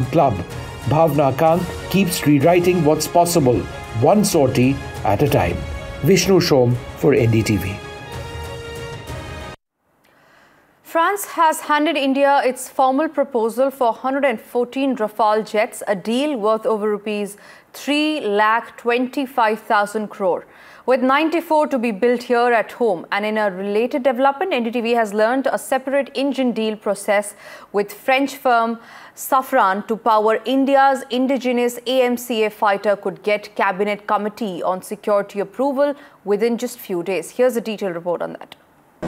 club. Bhavna Kant keeps rewriting what's possible, one sortie at a time. Vishnu Shom for NDTV. France has handed India its formal proposal for 114 Rafale jets, a deal worth over rupees 3,25,000 crore, with 94 to be built here at home. And in a related development, NDTV has learned a separate engine deal process with French firm Safran to power India's indigenous AMCA fighter could get cabinet committee on security approval within just few days. Here's a detailed report on that.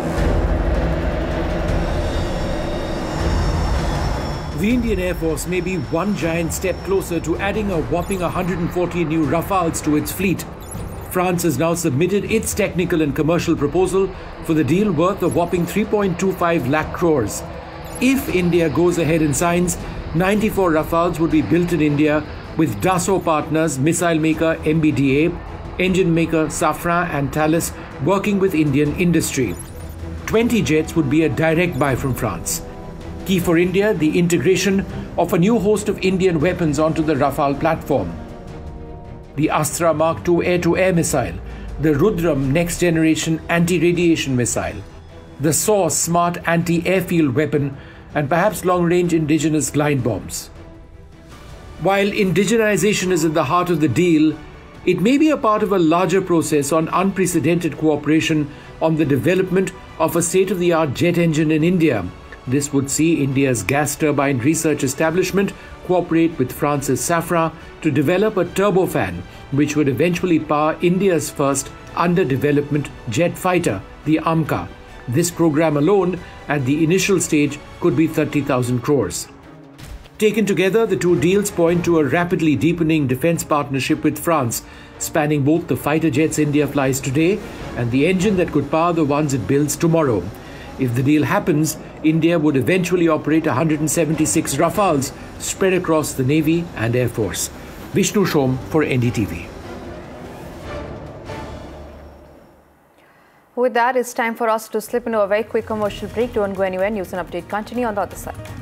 The Indian Air Force may be one giant step closer to adding a whopping 140 new Rafales to its fleet. France has now submitted its technical and commercial proposal for the deal worth a whopping 3.25 lakh crores. If India goes ahead and signs, 94 Rafales would be built in India with Dassault partners, missile maker MBDA, engine maker Safran and Thales working with Indian industry. 20 jets would be a direct buy from France. Key for India, the integration of a new host of Indian weapons onto the Rafale platform. The Astra Mark II air-to-air missile, the Rudram next-generation anti-radiation missile, the SAW smart anti-airfield weapon, and perhaps long-range indigenous glide bombs. While indigenization is at the heart of the deal, it may be a part of a larger process on unprecedented cooperation on the development of a state-of-the-art jet engine in India. This would see India's gas turbine research establishment cooperate with France's Safran to develop a turbofan, which would eventually power India's first under-development jet fighter, the AMCA. This program alone, at the initial stage, could be 30,000 crores. Taken together, the two deals point to a rapidly deepening defense partnership with France, spanning both the fighter jets India flies today and the engine that could power the ones it builds tomorrow. If the deal happens, India would eventually operate 176 Rafales spread across the Navy and Air Force. Vishnu Shom for NDTV. With that, it's time for us to slip into a very quick commercial break. Don't go anywhere. News and update continue on the other side.